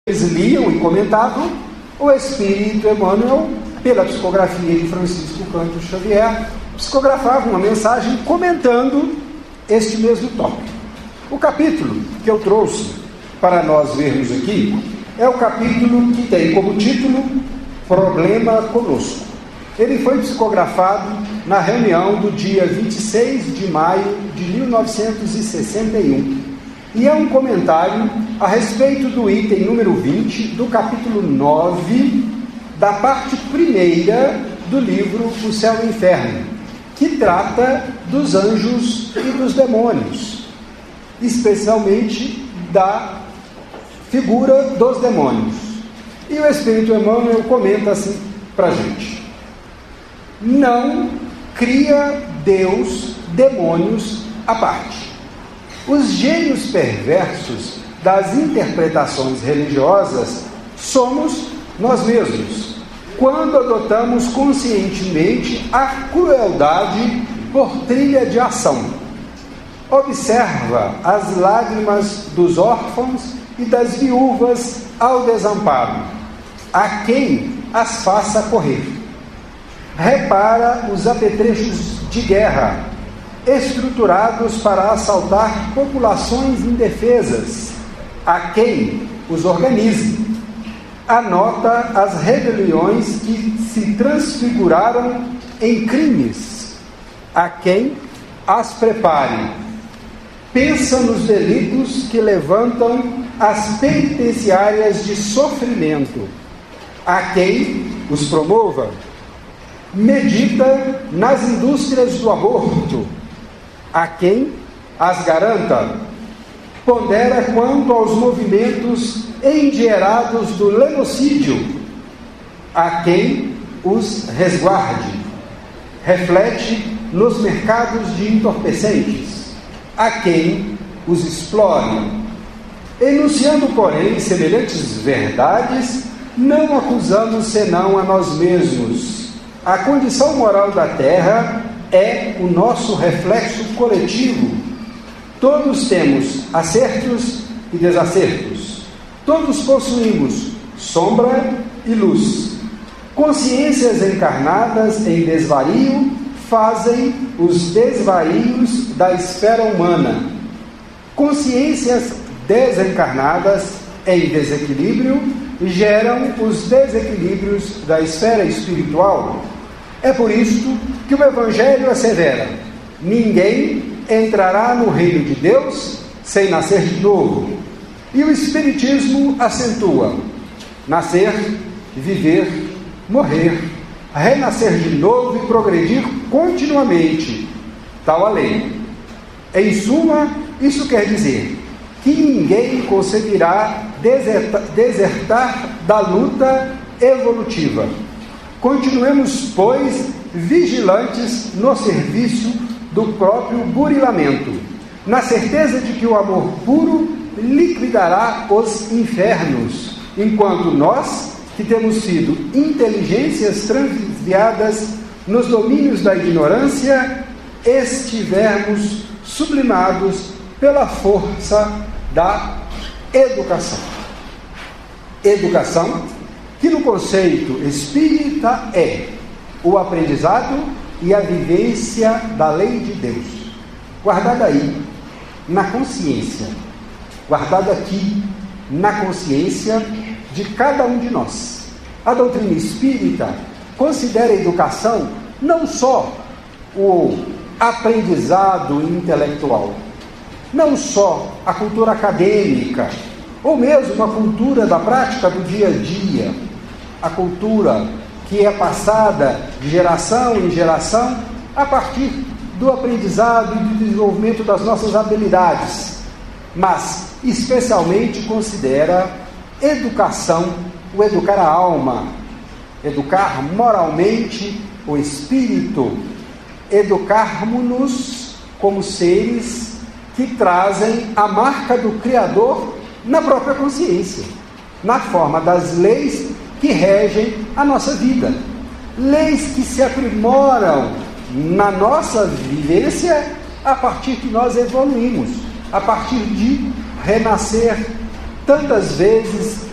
eles liam e comentavam, o Espírito Emmanuel, pela psicografia de Francisco Cândido Xavier, psicografava uma mensagem comentando este mesmo tópico. O capítulo que eu trouxe para nós vermos aqui é o capítulo que tem como título Problema Conosco. Ele foi psicografado na reunião do dia 26 de maio de 1961 e é um comentário a respeito do item número 20 do capítulo 9 da parte primeira do livro O Céu e o Inferno, que trata dos anjos e dos demônios, especialmente da figura dos demônios. E o Espírito Emmanuel comenta assim para a gente: não cria Deus demônios à parte. Os gênios perversos das interpretações religiosas somos nós mesmos, quando adotamos conscientemente a crueldade por trilha de ação. Observa as lágrimas dos órfãos e das viúvas ao desamparo, a quem as faça correr. Repara os apetrechos de guerra, estruturados para assaltar populações indefesas, a quem os organize. Anota as rebeliões que se transfiguraram em crimes, a quem as prepare. Pensa nos delitos que levantam as penitenciárias de sofrimento, a quem os promova. Medita nas indústrias do aborto, a quem as garanta. Pondera quanto aos movimentos endinheirados do lenocídio, a quem os resguarde. Reflete nos mercados de entorpecentes, a quem os explore. Enunciando, porém, semelhantes verdades, não acusamos senão a nós mesmos. A condição moral da Terra é o nosso reflexo coletivo. Todos temos acertos e desacertos. Todos possuímos sombra e luz. Consciências encarnadas em desvario fazem os desvarios da esfera humana. Consciências desencarnadas em desequilíbrio geram os desequilíbrios da esfera espiritual. É por isto que o Evangelho assevera: ninguém entrará no reino de Deus sem nascer de novo. E o Espiritismo acentua: nascer, viver, morrer, renascer de novo e progredir continuamente. Tal a lei. Em suma, isso quer dizer que ninguém conseguirá desertar da luta evolutiva. Continuemos, pois, vigilantes no serviço do próprio burilamento, na certeza de que o amor puro liquidará os infernos, enquanto nós, que temos sido inteligências transviadas nos domínios da ignorância, estivermos sublimados pela força da educação. Educação que no conceito espírita é o aprendizado e a vivência da lei de Deus, guardada aí na consciência, guardada aqui na consciência de cada um de nós. A doutrina espírita considera a educação não só o aprendizado intelectual, não só a cultura acadêmica, ou mesmo a cultura da prática do dia a dia, a cultura que é passada de geração em geração a partir do aprendizado e do desenvolvimento das nossas habilidades, mas especialmente considera educação, o educar a alma, educar moralmente o espírito, educarmos-nos como seres que trazem a marca do Criador na própria consciência, na forma das leis que regem a nossa vida. Leis que se aprimoram na nossa vivência a partir que nós evoluímos, a partir de renascer tantas vezes